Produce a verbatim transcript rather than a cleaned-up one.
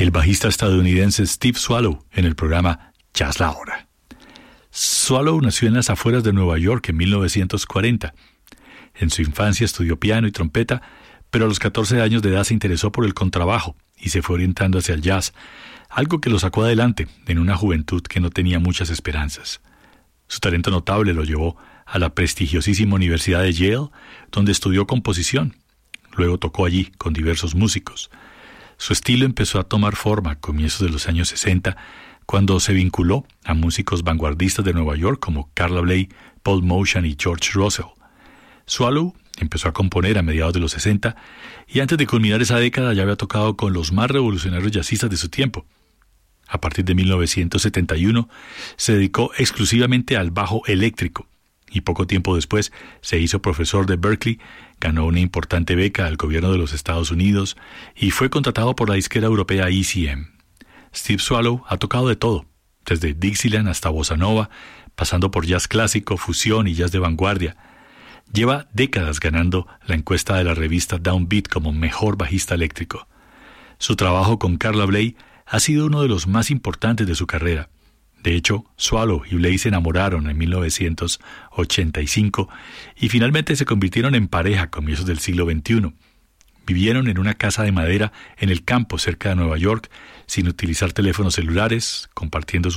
el bajista estadounidense Steve Swallow en el programa Jazz La Hora. Swallow nació en las afueras de Nueva York en mil novecientos cuarenta. En su infancia estudió piano y trompeta, pero a los catorce años de edad se interesó por el contrabajo y se fue orientando hacia el jazz, algo que lo sacó adelante en una juventud que no tenía muchas esperanzas. Su talento notable lo llevó a la prestigiosísima Universidad de Yale, donde estudió composición. Luego tocó allí con diversos músicos. Su estilo empezó a tomar forma a comienzos de los años sesenta, cuando se vinculó a músicos vanguardistas de Nueva York como Carla Bley, Paul Motian y George Russell. Swallow empezó a componer a mediados de los sesenta y antes de culminar esa década ya había tocado con los más revolucionarios jazzistas de su tiempo. A partir de mil novecientos setenta y uno se dedicó exclusivamente al bajo eléctrico y poco tiempo después se hizo profesor de Berklee, ganó una importante beca al gobierno de los Estados Unidos y fue contratado por la disquera europea E C M. Steve Swallow ha tocado de todo, desde Dixieland hasta bossa nova, pasando por jazz clásico, fusión y jazz de vanguardia. Lleva décadas ganando la encuesta de la revista Downbeat como mejor bajista eléctrico. Su trabajo con Carla Bley ha sido uno de los más importantes de su carrera. De hecho, Swallow y Bley se enamoraron en mil novecientos ochenta y cinco y finalmente se convirtieron en pareja a comienzos del siglo veintiuno. Vivieron en una casa de madera en el campo cerca de Nueva York, sin utilizar teléfonos celulares, compartiendo sus